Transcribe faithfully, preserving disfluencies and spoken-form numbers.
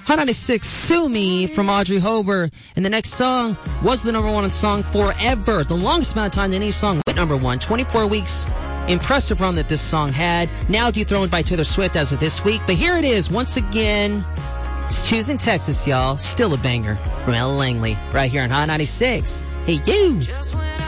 Hot ninety-six, Sue Me from Audrey Hober. And the next song was the number one song forever. The longest amount of time that any song went number one. twenty-four weeks. Impressive run that this song had. Now dethroned by Taylor Swift as of this week. But here it is once again. It's Choosing Texas, y'all. Still a banger from Ella Langley right here on Hot ninety-six. Hey, you!